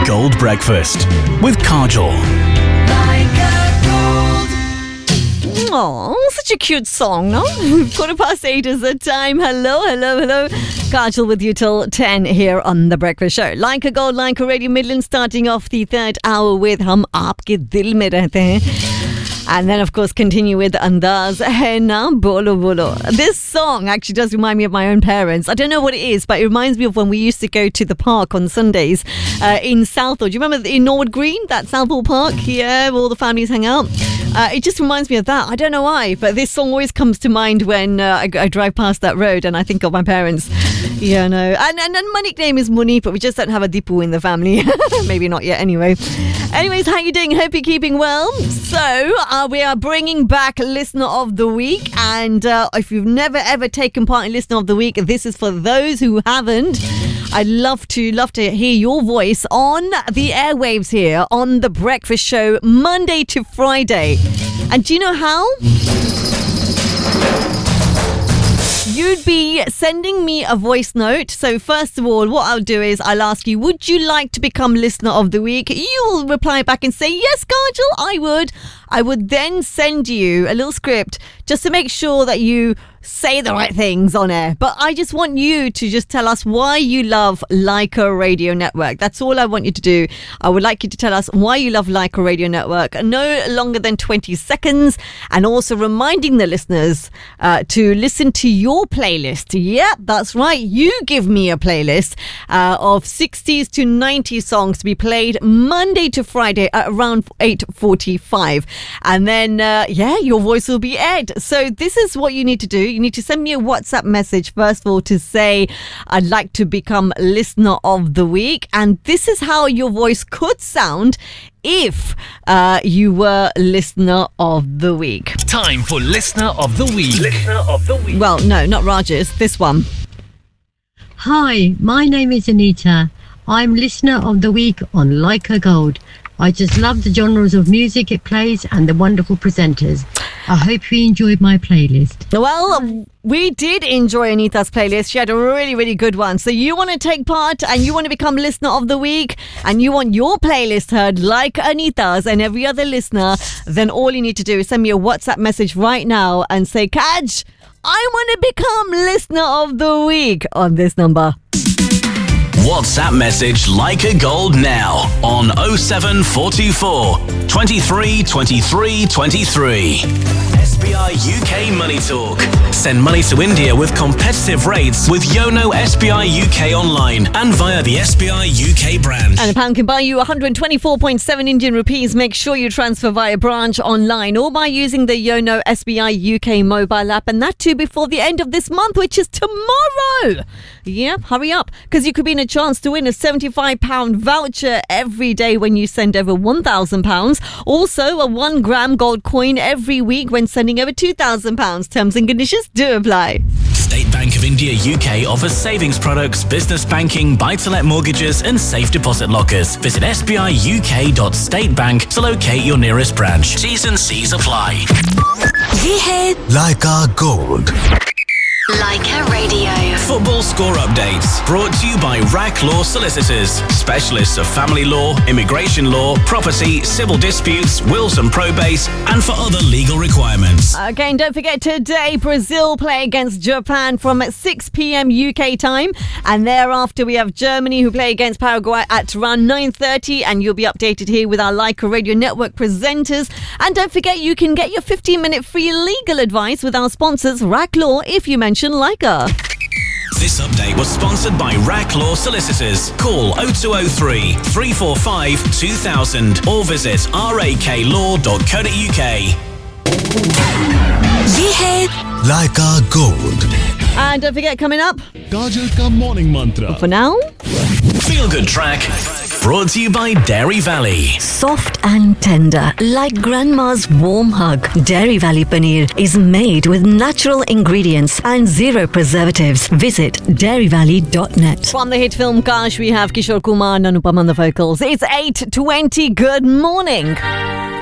Gold Breakfast with Kajol. Oh, such a cute song, no? 8:15 is the time. Hello. Kajol with you till 10 here on The Breakfast Show. Like a Gold, like a Radio Midland, starting off the third hour with Hum Aapke Dil Mein Rehte Hain. And then, of course, continue with Andaz Hai Na Bolo Bolo. This song actually does remind me of my own parents. I don't know what it is, but it reminds me of when we used to go to the park on Sundays in Southall. Do you remember in Norwood Green, that Southall Park? Yeah, where all the families hang out. It just reminds me of that. I don't know why, but this song always comes to mind when I drive past that road and I think of my parents. Yeah, no. And my nickname is Muni, but we just don't have a Dipu in the family. Maybe not yet anyway. Anyways, how you doing? Hope you're keeping well. So, we are bringing back Listener of the Week. And if you've never ever taken part in Listener of the Week, this is for those who haven't. I'd love to hear your voice on the airwaves here on The Breakfast Show, Monday to Friday. And do you know how? You'd be sending me a voice note. So first of all, what I'll do is I'll ask you, would you like to become Listener of the Week? You will reply back and say, yes, Kajol, I would. I would then send you a little script just to make sure that you say the right things on air. But I just want you to just tell us why you love Leica Radio Network. That's all I want you to do. I would like you to tell us why you love Leica Radio Network. No longer than 20 seconds. And also reminding the listeners to listen to your playlist. Yep, that's right. You give me a playlist of 60s to 90s songs to be played Monday to Friday at around 8:45. And then, your voice will be aired. So this is what you need to do. You need to send me a WhatsApp message, first of all, to say, I'd like to become Listener of the Week. And this is how your voice could sound if you were Listener of the Week. Time for Listener of the Week. Listener of the Week. Well, no, not Rajesh. This one. Hi, my name is Anita. I'm Listener of the Week on Leica Gold. I just love the genres of music it plays and the wonderful presenters. I hope you enjoyed my playlist. Well, we did enjoy Anita's playlist. She had a really, really good one. So you want to take part and you want to become Listener of the Week and you want your playlist heard like Anita's and every other listener, then all you need to do is send me a WhatsApp message right now and say, Kaj, I want to become Listener of the Week on this number. WhatsApp message Leica Gold now on 07424 23 23 23. SBI UK Money Talk. Send money to India with competitive rates with Yono SBI UK online and via the SBI UK branch. And a pound can buy you 124.7 Indian rupees. Make sure you transfer via branch online or by using the Yono SBI UK mobile app, and that too before the end of this month, which is tomorrow. Yep, hurry up, because you could be in a chance to win a £75 voucher every day when you send over £1,000. Also, a 1 gram gold coin every week when sending over £2,000. Terms and conditions do apply. State Bank of India UK offers savings products, business banking, buy-to-let mortgages and safe deposit lockers. Visit sbiuk.statebank to locate your nearest branch. T's and C's apply. Ye hai Leica Gold. Leica Radio. Football score updates brought to you by RAC Law Solicitors, specialists of family law, immigration law, property, civil disputes, wills and probate, and for other legal requirements. Again, don't forget today, Brazil play against Japan from 6 p.m. UK time, and thereafter we have Germany who play against Paraguay at around 9:30, and you'll be updated here with our Leica Radio Network presenters. And don't forget, you can get your 15-minute free legal advice with our sponsors, RAC Law, if you mention Leica. This update was sponsored by RAC Law Solicitors. Call 0203 345 2000 or visit raklaw.co.uk. Ye hai Leica Gold. And don't forget, coming up, Kajol ka morning mantra. for now, Feel Good Track brought to you by Dairy Valley. soft and tender, like grandma's warm hug. Dairy Valley Paneer is made with natural ingredients and zero preservatives. Visit dairyvalley.net. From the hit film Kash, we have Kishore Kumar and Anupam on the vocals. It's 8:20. Good morning.